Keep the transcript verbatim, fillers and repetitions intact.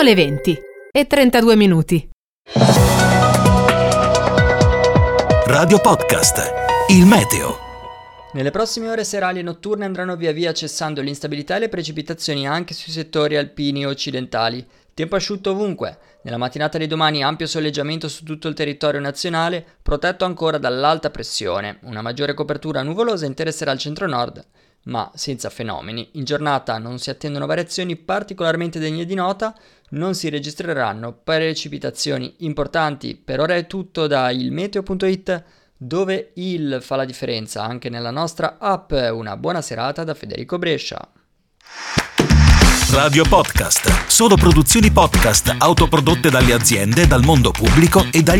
Sono le venti e trentadue minuti. Radio Podcast, il meteo. Nelle prossime ore serali e notturne andranno via via cessando l'instabilità e le precipitazioni anche sui settori alpini e occidentali. Tempo asciutto ovunque. Nella mattinata di domani ampio soleggiamento su tutto il territorio nazionale, protetto ancora dall'alta pressione. Una maggiore copertura nuvolosa interesserà il centro-nord, ma senza fenomeni. In giornata non si attendono variazioni particolarmente degne di nota, non si registreranno precipitazioni importanti. Per ora è tutto da ilmeteo punto it, dove il fa la differenza anche nella nostra app. Una buona serata da Federico Brescia. Radio Podcast, solo produzioni podcast autoprodotte dalle aziende, dal mondo pubblico e dagli